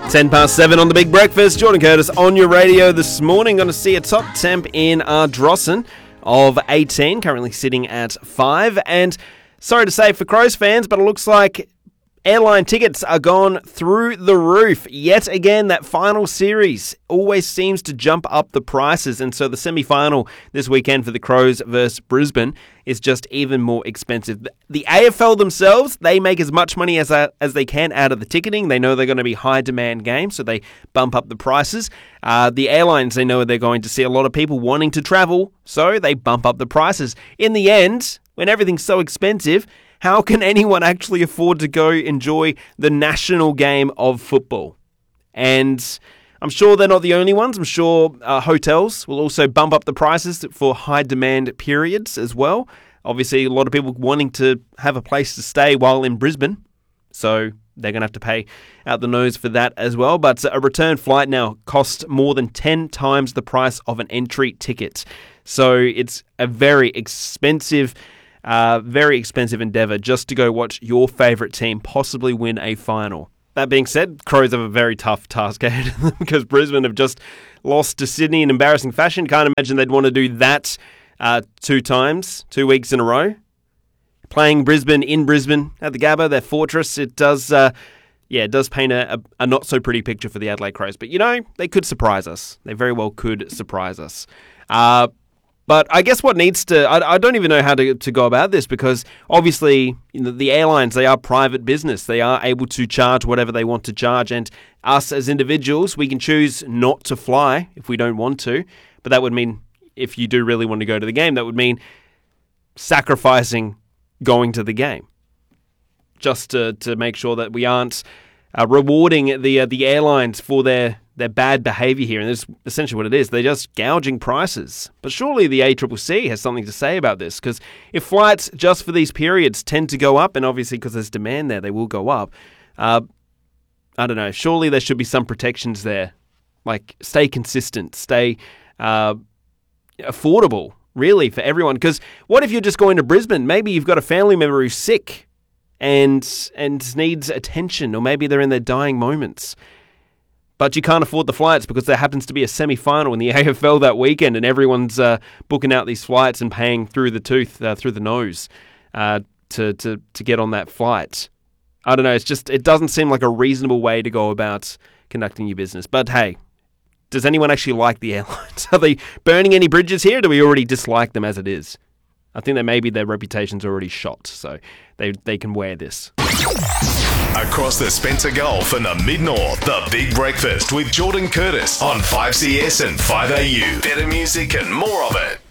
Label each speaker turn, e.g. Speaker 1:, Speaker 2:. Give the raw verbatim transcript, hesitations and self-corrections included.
Speaker 1: ten past seven on the Big Breakfast. Jordan Curtis on your radio this morning. Going to see a top temp in Ardrossan of eighteen, currently sitting at five. And sorry to say for Crows fans, but it looks like airline tickets are gone through the roof. Yet again, that final series always seems to jump up the prices. And so the semi-final this weekend for the Crows versus Brisbane is just even more expensive. The A F L themselves, they make as much money as uh, as they can out of the ticketing. They know they're going to be high-demand games, so they bump up the prices. Uh, the airlines, they know they're going to see a lot of people wanting to travel, so they bump up the prices. In the end, when everything's so expensive, how can anyone actually afford to go enjoy the national game of football? And I'm sure they're not the only ones. I'm sure uh, hotels will also bump up the prices for high demand periods as well. Obviously, a lot of people wanting to have a place to stay while in Brisbane. So they're going to have to pay out the nose for that as well. But a return flight now costs more than ten times the price of an entry ticket. So it's a very expensive Uh, very expensive endeavour just to go watch your favourite team possibly win a final. That being said, Crows have a very tough task ahead of them because Brisbane have just lost to Sydney in embarrassing fashion. Can't imagine they'd want to do that uh, two times, two weeks in a row. Playing Brisbane in Brisbane at the Gabba, their fortress, it does, uh, yeah, it does paint a, a, a not so pretty picture for the Adelaide Crows. But you know, they could surprise us. They very well could surprise us. Uh, But I guess what needs to, I, I don't even know how to, to go about this because obviously you know, the airlines, they are private business. They are able to charge whatever they want to charge. And us as individuals, we can choose not to fly if we don't want to. But that would mean if you do really want to go to the game, that would mean sacrificing going to the game just to, to make sure that we aren't uh, rewarding the uh, the airlines for their their bad behaviour here, and that's essentially what it is. They're just gouging prices. But surely the A C C C has something to say about this, because if flights just for these periods tend to go up, and obviously because there's demand there, they will go up, uh, I don't know, surely there should be some protections there. Like, stay consistent, stay uh, affordable, really, for everyone. Because what if you're just going to Brisbane? Maybe you've got a family member who's sick and and needs attention, or maybe they're in their dying moments. But you can't afford the flights because there happens to be a semi-final in the A F L that weekend and everyone's uh, booking out these flights and paying through the tooth, uh, through the nose uh, to, to, to get on that flight. I don't know, it's just, it doesn't seem like a reasonable way to go about conducting your business. But hey, does anyone actually like the airlines? Are they burning any bridges here, or do we already dislike them as it is? I think that maybe their reputation's already shot, so they they can wear this.
Speaker 2: Across the Spencer Gulf and the Mid-North, the Big Breakfast with Jordan Curtis on five C S and five A U. Better music and more of it.